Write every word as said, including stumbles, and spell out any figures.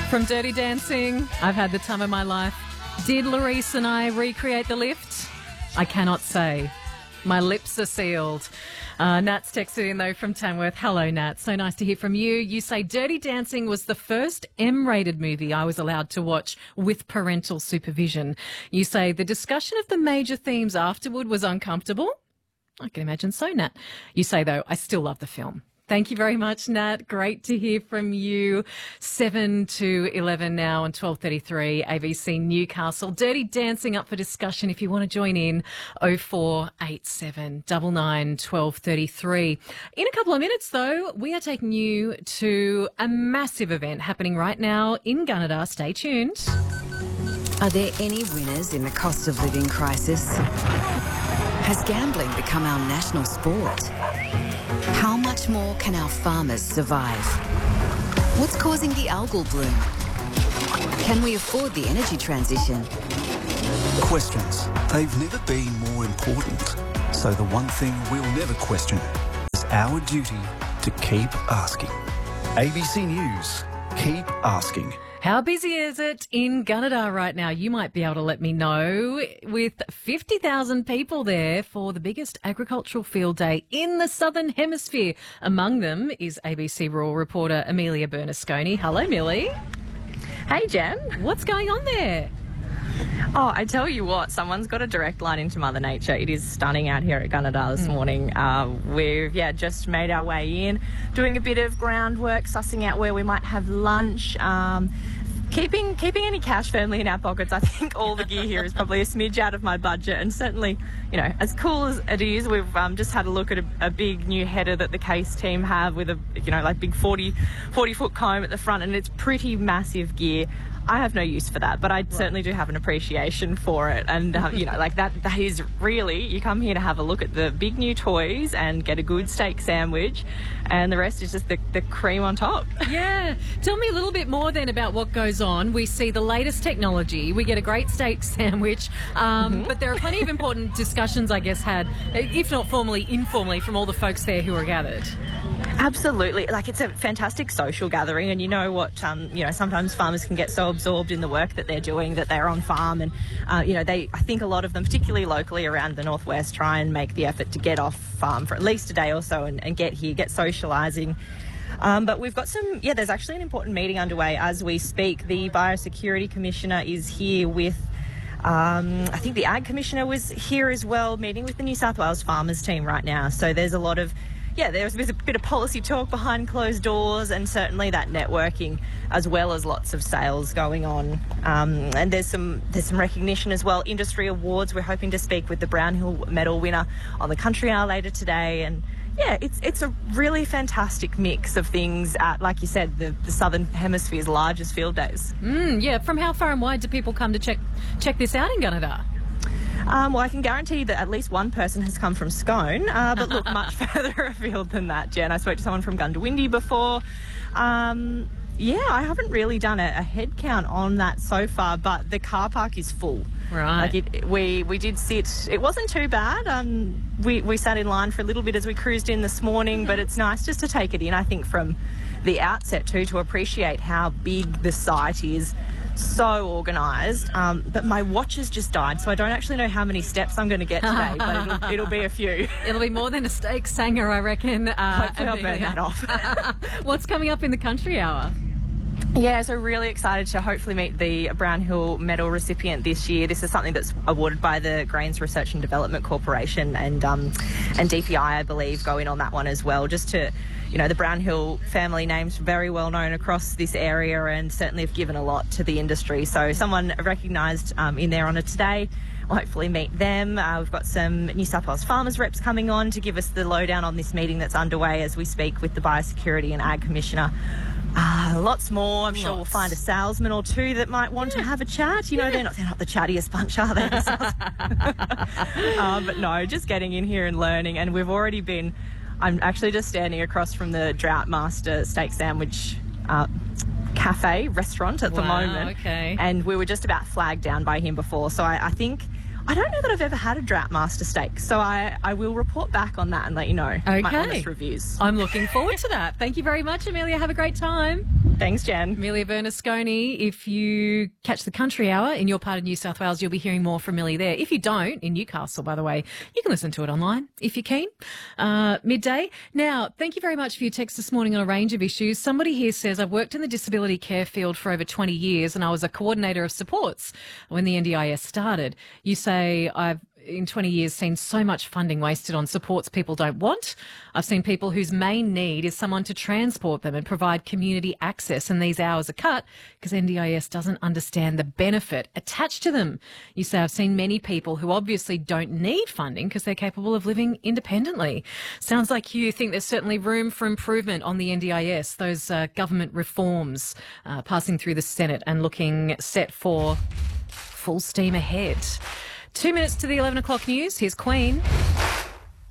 From Dirty Dancing, I've had the time of my life. Did Larice and I recreate the lift? I cannot say. My lips are sealed. Uh, Nat's texted in, though, from Tamworth. Hello, Nat. So nice to hear from you. You say Dirty Dancing was the first M-rated movie I was allowed to watch with parental supervision. You say the discussion of the major themes afterward was uncomfortable. I can imagine so, Nat. You say, though, I still love the film. Thank you very much, Nat. Great to hear from you. seven to eleven now on twelve thirty-three A B C Newcastle. Dirty Dancing up for discussion if you want to join in. oh four eight seven nine nine one two three three. In a couple of minutes, though, we are taking you to a massive event happening right now in Gunnedah. Stay tuned. Are there any winners in the cost of living crisis? Has gambling become our national sport? How much more can our farmers survive? What's causing the algal bloom? Can we afford the energy transition? Questions. They've never been more important. So the one thing we'll never question is our duty to keep asking. A B C News. Keep asking. How busy is it in Gunnedah right now? You might be able to let me know. With fifty thousand people there for the biggest agricultural field day in the Southern Hemisphere. Among them is A B C Rural reporter Amelia Bernasconi. Hello, Millie. Hey, Jen. What's going on there? Oh, I tell you what, someone's got a direct line into Mother Nature. It is stunning out here at Gunnedah this mm. morning. Uh, we've, yeah, just made our way in, doing a bit of groundwork, sussing out where we might have lunch, um, keeping keeping any cash firmly in our pockets. I think all the gear here is probably a smidge out of my budget, and certainly, you know, as cool as it is, we've um, just had a look at a, a big new header that the Case team have with a, you know, like big forty, forty foot comb at the front, and it's pretty massive gear. I have no use for that, but I right. certainly do have an appreciation for it. And, uh, you know, like that, that is really, you come here to have a look at the big new toys and get a good steak sandwich, and the rest is just the, the cream on top. Yeah. Tell me a little bit more then about what goes on. We see the latest technology. We get a great steak sandwich, um, mm-hmm. but there are plenty of important discussions, I guess, had, if not formally, informally, from all the folks there who are gathered. Absolutely. Like, it's a fantastic social gathering, and you know what, um, you know, sometimes farmers can get so absorbed in the work that they're doing that they're on farm, and, uh, you know, they, I think a lot of them, particularly locally around the northwest, try and make the effort to get off farm for at least a day or so and, and get here, get socialising. Um, but we've got some, yeah, there's actually an important meeting underway as we speak. The Biosecurity Commissioner is here with Um, I think the Ag Commissioner was here as well, meeting with the New South Wales Farmers team right now. So there's a lot of, yeah, there's a bit of policy talk behind closed doors, and certainly that networking, as well as lots of sales going on. Um, and there's some there's some recognition as well. Industry awards. We're hoping to speak with the Brownhill Medal winner on the Country Hour later today. And yeah, it's it's a really fantastic mix of things at, like you said, the, the Southern Hemisphere's largest field days. Mm, yeah, from how far and wide do people come to check check this out in Gunnedah? Um, well, I can guarantee that at least one person has come from Scone, uh, but look, much further afield than that, Jen. I spoke to someone from Gundawindi before. Um, yeah, I haven't really done a, a head count on that so far, but the car park is full. Right. Like it, we we did sit. It wasn't too bad. Um, we we sat in line for a little bit as we cruised in this morning, but it's nice just to take it in. I think from the outset too, to appreciate how big the site is. So organised, um, but my watch has just died, so I don't actually know how many steps I'm going to get today, but it'll, it'll be a few. It'll be more than a steak sanger, I reckon. Uh, Hopefully I'll burn that off. What's coming up in the Country Hour? Yeah, so really excited to hopefully meet the Brownhill Medal recipient this year. This is something that's awarded by the Grains Research and Development Corporation, and um, and D P I, I believe, go in on that one as well, just to, you know, the Brownhill family name's very well known across this area and certainly have given a lot to the industry. So someone recognised um, in their honour today. We'll hopefully meet them. Uh, we've got some New South Wales farmers reps coming on to give us the lowdown on this meeting that's underway as we speak with the Biosecurity and Ag Commissioner. Uh, lots more. I'm lots. sure we'll find a salesman or two that might want yeah. to have a chat. You know, yeah. they're not they're not the chattiest bunch, are they? uh, but no, just getting in here and learning. And we've already been... I'm actually just standing across from the Drought Master Steak Sandwich uh, cafe, restaurant at wow, the moment. Okay. And we were just about flagged down by him before. So I, I think... I don't know that I've ever had a Drought Master steak, so I, I will report back on that and let you know okay. my honest reviews. I'm looking forward to that. Thank you very much, Amelia. Have a great time. Thanks, Jen. Amelia Bernasconi. If you catch the Country Hour in your part of New South Wales, you'll be hearing more from Millie there. If you don't, in Newcastle, by the way, you can listen to it online if you're keen. Uh, midday. Now, thank you very much for your text this morning on a range of issues. Somebody here says, I've worked in the disability care field for over twenty years and I was a coordinator of supports when the N D I S started. You say, I've in twenty years seen so much funding wasted on supports people don't want. I've seen people whose main need is someone to transport them and provide community access, and these hours are cut because N D I S doesn't understand the benefit attached to them. You say, I've seen many people who obviously don't need funding because they're capable of living independently. Sounds like you think there's certainly room for improvement on the N D I S, those uh, government reforms uh, passing through the Senate and looking set for full steam ahead. Two minutes to the eleven o'clock news. Here's Queen.